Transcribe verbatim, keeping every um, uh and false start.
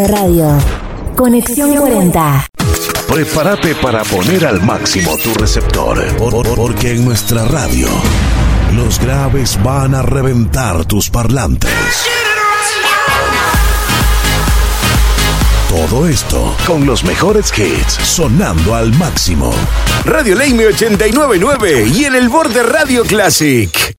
Radio. Conexión cuarenta. Prepárate para poner al máximo tu receptor, por- por- porque en nuestra radio los graves van a reventar tus parlantes. Todo esto con los mejores hits sonando al máximo. Radio Leime ochenta y nueve punto nueve y en el Borde Radio Classic.